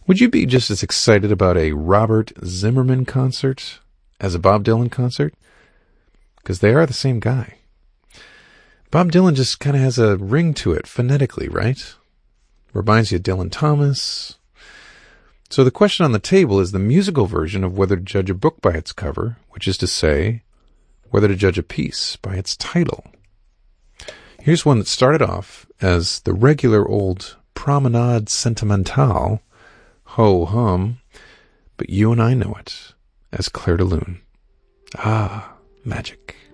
Would you be just as excited about a Robert Zimmerman concert as a Bob Dylan concert? Because they are the same guy. Bob Dylan just kind of has a ring to it phonetically, right? Reminds you of Dylan Thomas. So the question on the table is the musical version of whether to judge a book by its cover, which is to say, whether to judge a piece by its title. Here's one that started off as the regular old Promenade Sentimentale, ho-hum, but you and I know it as Clair de Lune. Ah, magic.